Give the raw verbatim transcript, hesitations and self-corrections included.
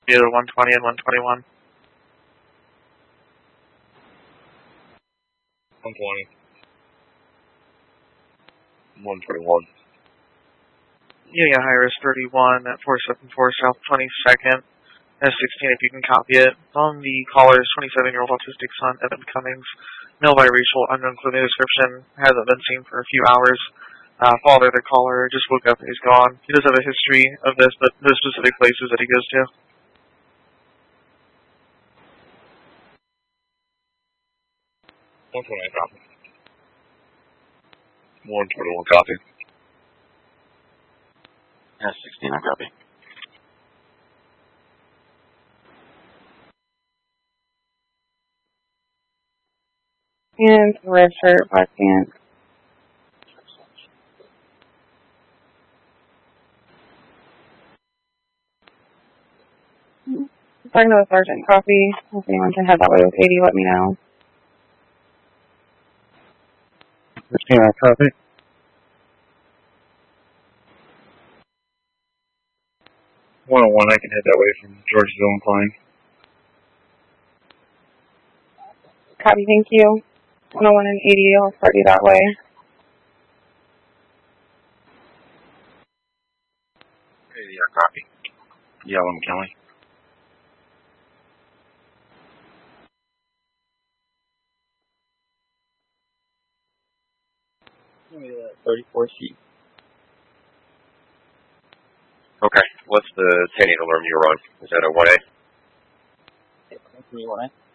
Either one twenty and one twenty-one. one twenty. one twenty-one. Union High-Res thirty-one at four seven four South twenty-second. S sixteen, if you can copy it. On the caller's twenty-seven-year-old autistic son, Evan Cummings. Male biracial, unknown clothing description. Hasn't been seen for a few hours. Uh, father, the caller, just woke up and he's gone. He does have a history of this, but no specific places that he goes to. one twenty-nine copy. one twenty-one copy. S sixteen, I copy. And red shirt, black pants. Talking to the sergeant, copy. If anyone can head that way with eighty, let me know. sixteen, I copy. one oh one, I can head that way from George Zone Klein. Copy, thank you. one oh one and eighty, I'll start you that way. eighty, I copy. Yellow McKinley. thirty-four C. Okay, what's the tailgate alarm you're on? Is that a one A? three one A.